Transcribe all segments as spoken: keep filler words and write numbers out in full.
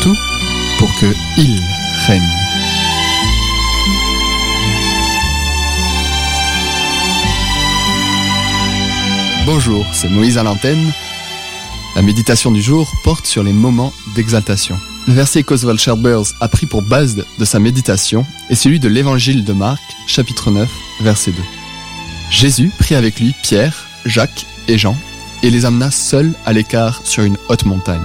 tout pour que il règne. Bonjour, c'est Moïse à l'antenne. La méditation du jour porte sur les moments d'exaltation. Le verset qu'Oswald Chambers a pris pour base de sa méditation est celui de l'évangile de Marc, chapitre neuf, verset deux. Jésus prit avec lui Pierre, Jacques et Jean et les amena seuls à l'écart sur une haute montagne.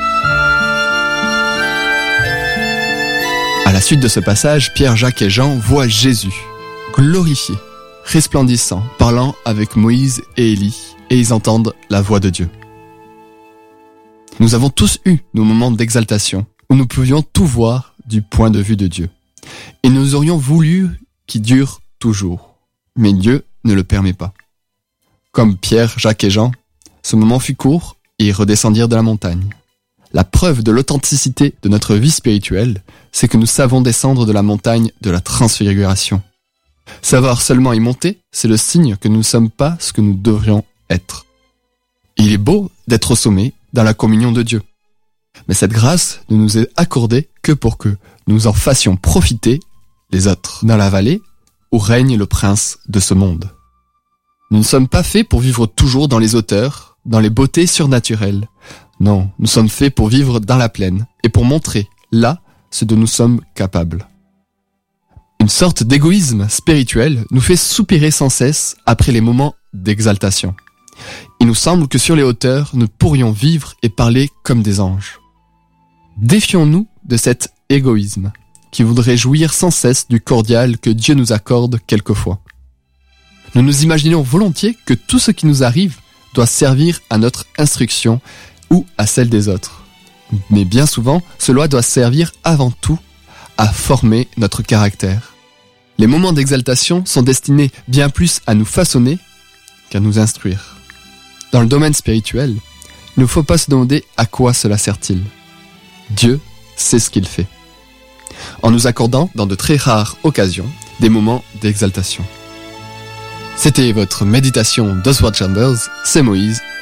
À la suite de ce passage, Pierre, Jacques et Jean voient Jésus, glorifié, resplendissant, parlant avec Moïse et Élie, et ils entendent la voix de Dieu. Nous avons tous eu nos moments d'exaltation, où nous pouvions tout voir du point de vue de Dieu. Et nous aurions voulu qu'il dure toujours. Mais Dieu ne le permet pas. Comme Pierre, Jacques et Jean, ce moment fut court et ils redescendirent de la montagne. La preuve de l'authenticité de notre vie spirituelle, c'est que nous savons descendre de la montagne de la transfiguration. Savoir seulement y monter, c'est le signe que nous ne sommes pas ce que nous devrions être. Il est beau d'être au sommet, dans la communion de Dieu. Mais cette grâce ne nous est accordée que pour que nous en fassions profiter les autres, dans la vallée où règne le prince de ce monde. Nous ne sommes pas faits pour vivre toujours dans les hauteurs, dans les beautés surnaturelles. Non, nous sommes faits pour vivre dans la plaine et pour montrer, là, ce dont nous sommes capables. Une sorte d'égoïsme spirituel nous fait soupirer sans cesse après les moments d'exaltation. Il nous semble que sur les hauteurs, nous pourrions vivre et parler comme des anges. Défions-nous de cet égoïsme qui voudrait jouir sans cesse du cordial que Dieu nous accorde quelquefois. Nous nous imaginons volontiers que tout ce qui nous arrive doit servir à notre instruction ou à celle des autres. Mais bien souvent, cela doit servir avant tout à former notre caractère. Les moments d'exaltation sont destinés bien plus à nous façonner qu'à nous instruire. Dans le domaine spirituel, il ne faut pas se demander à quoi cela sert-il. Dieu sait ce qu'il fait, en nous accordant, dans de très rares occasions, des moments d'exaltation. C'était votre méditation d'Oswald Chambers, c'est Moïse